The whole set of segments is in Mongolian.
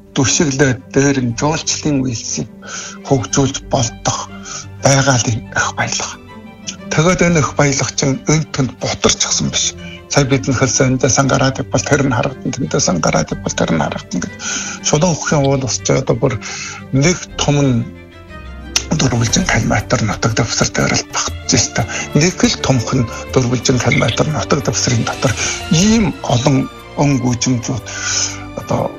дүшиглээд дээр нь жуулчлалын үйлсийг хөгжүүлж болдох байгалийн эх баялаг. Тэгээд энэ эх баялаг чинь өнтөнд бутарчихсан биш. Сая бидний хэлсэн сангараад бол тэр нь харагдан, тэндээ сангараад бол тэр нь харагдан гэж. Шулуун хөхийн уул усч одоо бүр нэг том дөрвөлжин километр нутаг дэвсэр дээр л багтж байна. Нэг л томхон дөрвөлжин километр нутаг дэвсрийн дотор ийм олон өнгөжмжүүд одоо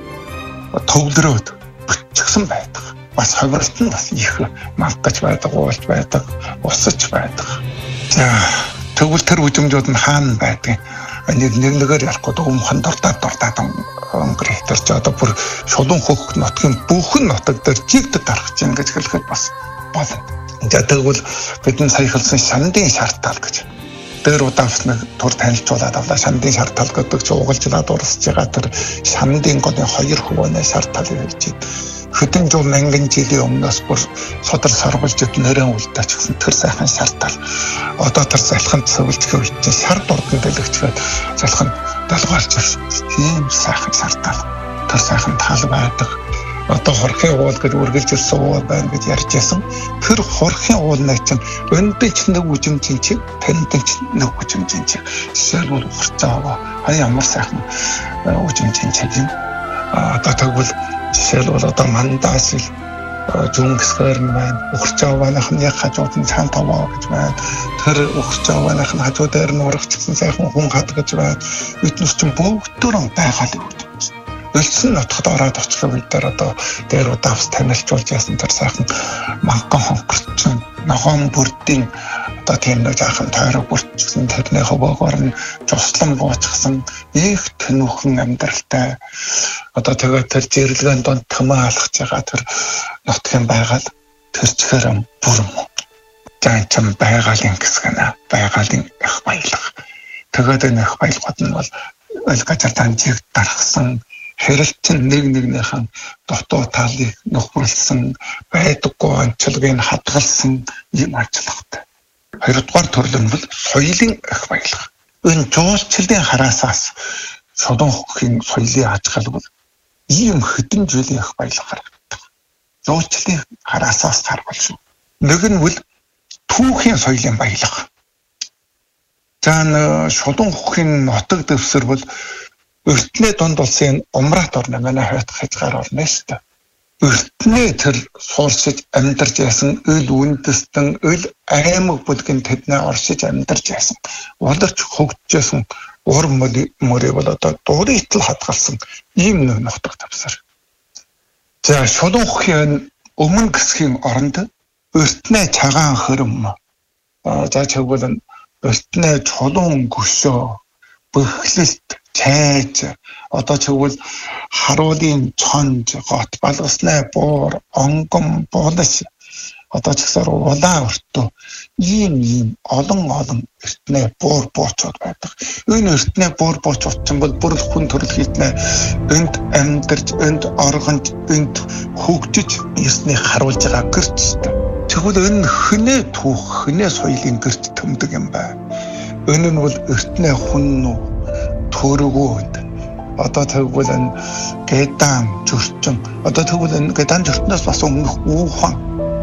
төвлөрөөд бүтчихсэн байдаг. Бас хавралт нь бас их мангаж байдаг, уулж байдаг, усаж байдаг. За тэгвэл тэр үжимжүүд нь хаана байдаг? Нэгээр ялахгүй өмнө дуртаад өнгөрөх төрч одоо бүр шулуун хөх нутгийн бүхэн нутаг дээр жигдэд дарах чинь гэж хэлэхэд бас болно. За тэгвэл бидний сая хэлсэн шандын шартал гэж дээр удаас нэг тур танилцуулаад авлаа. Шандын шартал гэдэг чинь угалжлаад урсж байгаа тэр шандын годын 2 хөвөний шарталыг хэлж байна. Хэдэн зуун мянган жилийн өмнөөс бүр содар сарвалж нэрэн үлдээч гэсэн тэр сайхан шартал. Одоо тэр залханд цэвэлжих үед чинь шар дурдан дэлгэцгээд залханд далгуулж ирсэн. Тийм сайхан шартал. Тэр сайхан тал байдаг. Одоо хорхын уул гэж үргэлжилсэн уул байна гэж ярьж байсан. Тэр хорхын уулнаа чинь өндөн ч нэг үжимжин чи, тэндэн ч нэг үжимжин чи. Жишээлбэл урцаава. Ямар сайхан үжимжин чи юм. Одоо тэгвэл жишээлбэл одоо мандаас ил зүнгсгэр нь байна. Урцааваных нь яг хажууд нь цаан таваа гэж байна. Тэр урцааваных нь хажуу дээр нь урагчсан сайхан хүн хад гэж байна. Эднес чинь бүгдөө байгаал юм. Өлсөн нутагт ороод очих үед одоо дээр удаас танилцуулж яасан тэр сайхан манган хонхорч ногоон бүрдийн одоо тийм нэг жаахан тойрог бүрдсэн тэрний хөвөөгөр нь жуслан буучсан их тэнүүхэн амьдралтай одоо тэгээд тэр зэрлэгэн донд тэмээ алхаж байгаа тэр нутгийн байгаль тэр чихэр бүрм заанчам байгалийн хэсэг нэ байгалийн эх баялаг тэгээд энэ эх баялагууд нь бол газар танжиг дарахсан хэрэлтэн нэгнийхэн дотоо талыг нөхөрлсөн байдаггүй онцлогийг хадгалсан юм ажиллагтай. Хоёрдугаар төрөл нь бол соёлын эх баялаг. Энэ жуулчлалын хараасаас шулуун хөхийн соёлын ажиглал ийм хэдэн жилийн эх баялаг харагддаг. Жуулчлалын хараасаас харвал шүү. Нэг нь бол түүхийн соёлын баялаг. За шулуун хөхийн нутаг дэвсэр бол Өртний дунд улсын Умрат орно манай хойд хязгаар орно шүү дээ. Өртний тэр сууршиж амьдарч яасан өл үндэстэн өл аймаг бүлгийн тэднээ оршиж амьдарч яасан. Боловч хөгжижсэн ур мөрөө бол одоо дуурайтал хадгалсан ийм нэг нутаг тавсар. За шулуун хөхийн өмнө гэсгийн оронд өртний цагаан хөрөм. За тэгвэл өртний чулуун гүшөө бөхлөлт чайж одоо тэгвэл харуулын цонж гот балгасны буур онгон буулаш одоо ч гэсэн улаан өртөө ийм олон эртний буур буучууд байдаг. Энэ эртний буур буучууд ч бол бүр хүн төрөл хийднэ энд амьдарч энд оргонд энд хөгжиж ирснийг харуулж байгаа гэрч. Тэгвэл энэ хинээ түүх хинээ соёлын гэрч төмдөг юм байна. Энэ нь бол эртний хүн төрөгөөд одоо тэгвэл энэ гэдан зөрчим одоо тэгвэл энэ гэдан зөрчнөөс бас өмнөх үүхэн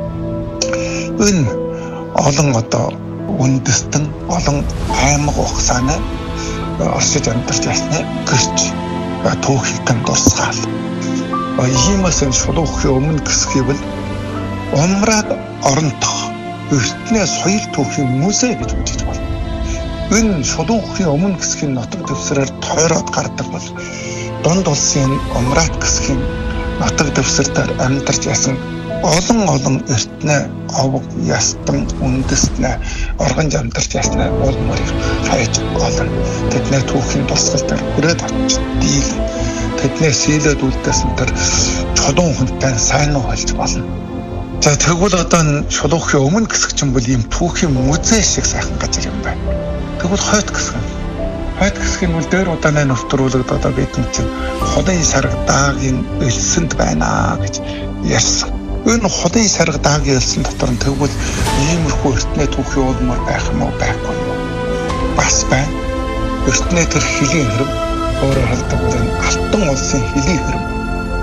энэ олон одоо үндэстэн олон аймаг ухсааны оршиж амьдарч ясны гэрч түүхийгэн дурсгаал иймээс энэ шулуун хөхийн өмнө гэсгийвэл Умрат оронтох эртний соёл түүхийн музей гэж үзэж байна. Энэ шулуун хөхийн өмнө гэсгийн нутаг дэвсрээр тойроод гардаг бол дунд улсын Умрат гэсгийн нутаг дэвсрээр амьдарч ясан олон эртний овог ястан үндэстнээ оргон амьдарч яснаа уул мөрийг хайж олон тэдний түүхийн тусгалтаар хүрээд очиж дийл тэдний сийлээд үлдээсэн тэр чулуун хүнтэй сайн уу болж болно. За тэгвэл одоо шулуун хөхийн өмнө гэсг чинь бол ийм түүхийн музей шиг сайхан газар юм байна. Тэгвэл хойд гэсгийн бол дээр удааны нэвтрүүлэгд одоо бидний чинь холын сарга даагийн элсэнд байна гэж ярьсан. Энэ холын сарга даагийн элсэн дотор нь тэгвэл иймэрхүү эртний түүхийн улмаар байх юм уу байхгүй юу? Бас байна. Эртний тэр хөлийн хэрэв өөрөөр хэлбэл алтан улсын хөлийн хэрэв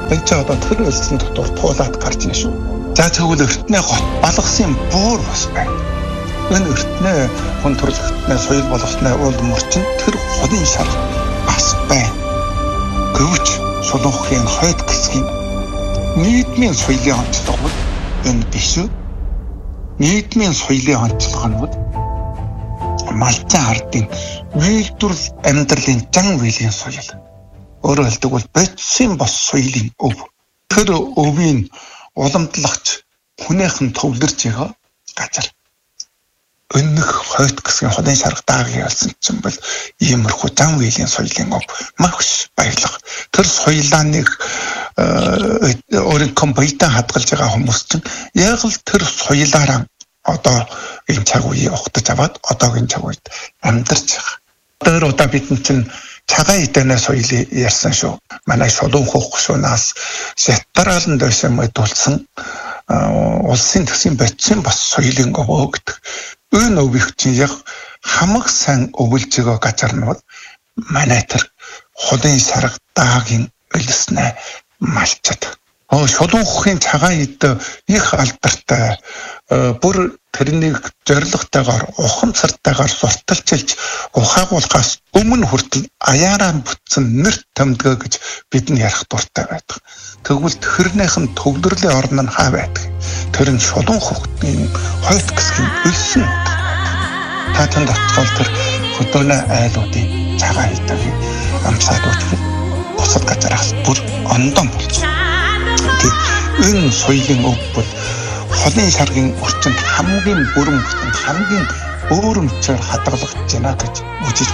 энэ ч одоо тэр үлдсэн дотор туулаад гарч ирж шүү. За тэгвэл эртний гот балгасын буур бас байна. Энэ эртний хүн төрөлхтний соёл болгосны уул мөрчин тэр холын шар бас байна. Гэвч Шулуухын хойд хэсгийн нийгмийн соёлын онцлог бол энэ биш үү? Нийгмийн соёлын онцлог нь Малчин ардын үйлдвэр амьдралын зан үйлийн соёл. Өөрөөр хэлбэл бодисын бос соёлын өв. Тэр өвийн уламжлагч хүнийхэн төвлөрж байгаа газар. Өнөх хойд хэсгийн холын шарга даагийн ялсан чинь бол иймэрхүү зан үйлийн соёлын өв маш баялаг. Тэр соёлааныг өөрийн компьютер хадгалж байгаа хүмүүс чинь яг л тэр соёлаараа одоо энэ цаг үеийг ухтаж аваад одоогийн цаг үед амьдарч байгаа. Тэр удаа бид чинь цагаан эдэнэ соёлыг ярьсан шүү. Манай Шулуухын гүшүүнээс сепаралнд байсан мэдүүлсэн улсын төсвийн бодисын бас соёлын өвөө гэдэг. Энэ өвийг чинь яг хамаг сайн өвлж байгаа газар нь бол манай тэр холын шарга даагийн өлснэ малчад. Шулуухын цагаан эд их алдартай бүр тэрнийг зоригтойгоор ухамсартайгаар сурталчилж ухаагуулахаас өмнө хүртэл аяараа бүтсэн нэрт томдгоо гэж бид нь ярих дуртай байдаг. Тэгвэл тэрнийхэн төвлөрлийн орн нь хаа байдаг? Тэр нь Шулуухын хойд хэсгийн өлсөн. Та танд очвол тэр хөдөөнө айлуудын цагаан эдийн амсаад үтгэл бусад газараас бүр ондон болж. Энэ соёлын өв бол холын шаргын орчинд хамгийн бүрэн бүтэн хамгийн өөрөмцөөр хадгалагдж байна гэж үзэж